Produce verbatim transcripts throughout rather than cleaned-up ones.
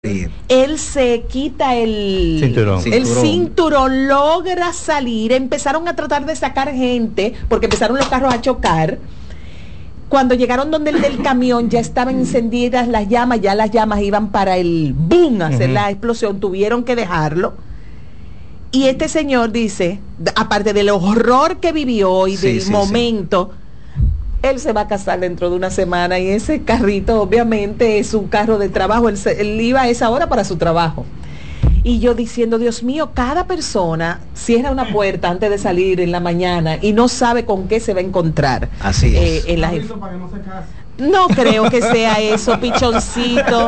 Él se quita el cinturón. el cinturón, logra salir, empezaron a tratar de sacar gente, porque empezaron los carros a chocar. Cuando llegaron donde el del camión, ya estaban encendidas las llamas, ya las llamas iban para el boom, a hacer uh-huh. la explosión, tuvieron que dejarlo. Y este señor dice, aparte del horror que vivió y sí, del sí, momento, sí. él se va a casar dentro de una semana y ese carrito obviamente es un carro de trabajo, él, se, él iba a esa hora para su trabajo. Y yo diciendo, Dios mío, cada persona cierra una puerta antes de salir en la mañana y no sabe con qué se va a encontrar. Así eh, es. En la... No creo que sea eso, pichoncito.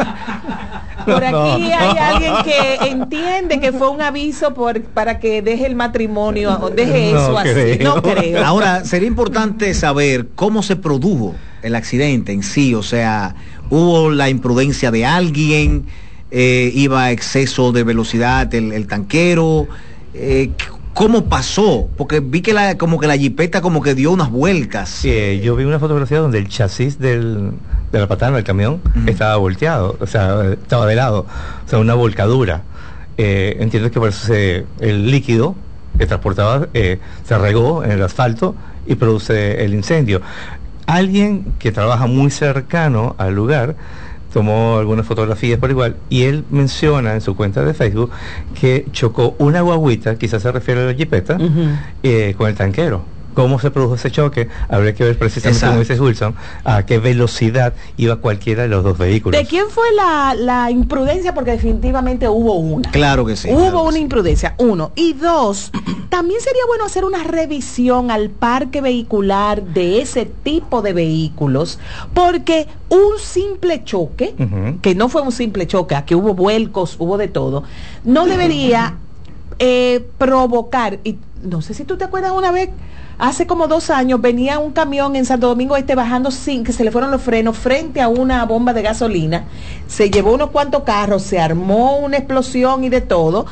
Por aquí no, no. hay alguien que entiende que fue un aviso por, para que deje el matrimonio, o deje eso no así. Creo. No creo. Ahora, sería importante saber cómo se produjo el accidente en sí. O sea, hubo la imprudencia de alguien, eh, iba a exceso de velocidad el, el tanquero. Eh, ¿Cómo pasó? Porque vi que la, como que la jipeta como que dio unas vueltas. Sí, eh, yo vi una fotografía donde el chasis del, de la patana del camión uh-huh. estaba volteado, o sea, estaba de lado, o sea, una volcadura. Eh, entiendo que por eso se, el líquido que transportaba eh, se regó en el asfalto y produce el incendio. Alguien que trabaja muy cercano al lugar tomó algunas fotografías por igual y él menciona en su cuenta de Facebook que chocó una guaguita, quizás se refiere a la jipeta, uh-huh. eh, con el tanquero. ¿Cómo se produjo ese choque? Habría que ver precisamente, Exacto. como dice Wilson, a qué velocidad iba cualquiera de los dos vehículos. ¿De quién fue la, la imprudencia? Porque definitivamente hubo una. Claro que sí. Hubo claro una sí. imprudencia, uno. Y dos, también sería bueno hacer una revisión al parque vehicular de ese tipo de vehículos, porque un simple choque, uh-huh. que no fue un simple choque, que hubo vuelcos, hubo de todo, no debería eh, provocar, y no sé si tú te acuerdas una vez, hace como dos años venía un camión en Santo Domingo Este bajando sin que se le fueron los frenos frente a una bomba de gasolina, se llevó unos cuantos carros, se armó una explosión y de todo,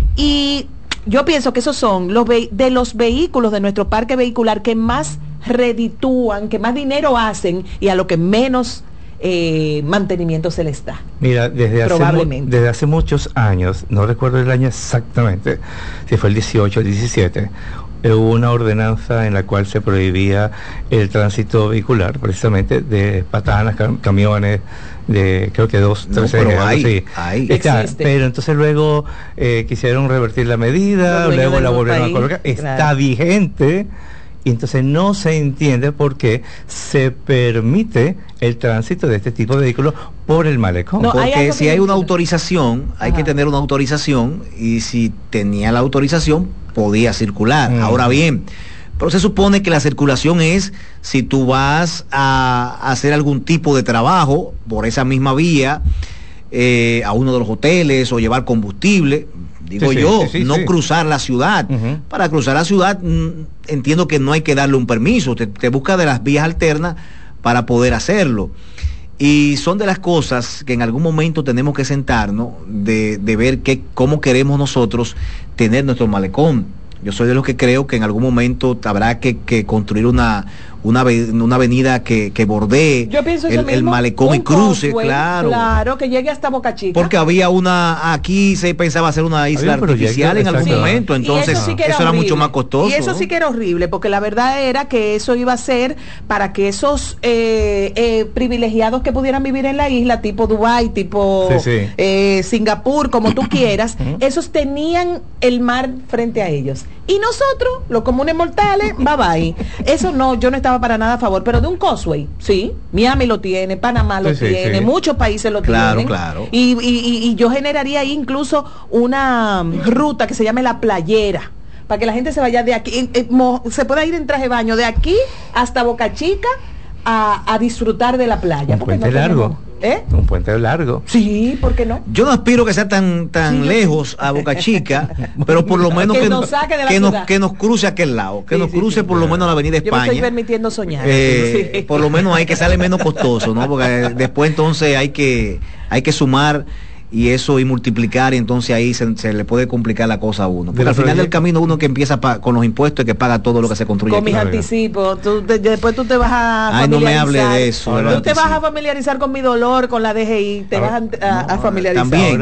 y yo pienso que esos son los ve- de los vehículos de nuestro parque vehicular que más reditúan, que más dinero hacen y a lo que menos eh, mantenimiento se les da. Mira, desde hace, mu- desde hace muchos años, no recuerdo el año exactamente, si fue el dieciocho o el diecisiete, hubo una ordenanza en la cual se prohibía el tránsito vehicular, precisamente de patanas, cam- camiones, de creo que dos, no, tres pero hay, sí. hay. Está, pero entonces luego eh, quisieron revertir la medida, luego la volvieron país, a colocar, claro. Está vigente. Y entonces no se entiende por qué se permite el tránsito de este tipo de vehículos por el malecón. No, porque hay si hay una autorización, hay Ajá. que tener una autorización, y si tenía la autorización, podía circular. Mm. Ahora bien, pero se supone que la circulación es si tú vas a hacer algún tipo de trabajo por esa misma vía, eh, a uno de los hoteles, o llevar combustible. Digo sí, yo, sí, sí, no sí. cruzar la ciudad. Uh-huh. Para cruzar la ciudad, mm, entiendo que no hay que darle un permiso, te, te busca de las vías alternas para poder hacerlo. Y son de las cosas que en algún momento tenemos que sentarnos, de, de ver que, cómo queremos nosotros tener nuestro malecón. Yo soy de los que creo que en algún momento habrá que, que construir una, una, una avenida que, que bordee el, el malecón y cruce, Cosway, claro. Claro, que llegue hasta Boca Chica. Porque había una, aquí se pensaba hacer una isla artificial en algún sí. momento, entonces eso, sí era, eso era mucho más costoso. Y eso ¿no? sí que era horrible, porque la verdad era que eso iba a ser para que esos eh, eh, privilegiados que pudieran vivir en la isla, tipo Dubái, tipo sí, sí. Eh, Singapur, como tú quieras, esos tenían el mar frente a ellos. Y nosotros, los comunes mortales, bye bye. Eso no, yo no estaba para nada a favor, pero de un causeway, sí. Miami lo tiene, Panamá lo sí, tiene, sí, sí. muchos países lo claro, tienen. Claro, claro. Y, y, y yo generaría ahí incluso una ruta que se llame La Playera, para que la gente se vaya de aquí, eh, eh, mo, se pueda ir en traje de baño de aquí hasta Boca Chica a, a disfrutar de la playa. Un puente no largo. Tenemos, ¿Eh? Un puente largo. Sí, ¿por qué no? Yo no aspiro que sea tan tan sí, lejos a Boca Chica, pero por lo menos que, que, nos, que, nos, que nos cruce a aquel lado, que sí, nos cruce sí, por sí. lo menos a la Avenida España. Yo me estoy permitiendo soñar. Eh, sí. Por lo menos hay que sale menos costoso, ¿no? Porque después entonces hay que hay que sumar y eso y multiplicar, y entonces ahí se, se le puede complicar la cosa a uno. Porque al final del camino uno que empieza pa, con los impuestos y que paga todo lo que se construye. Con mis anticipos, tú te, después tú te vas a Ay, no me hable de eso. Tú te vas a familiarizar con mi dolor, con la D G I, te Ahora, vas a, a, a familiarizar. También.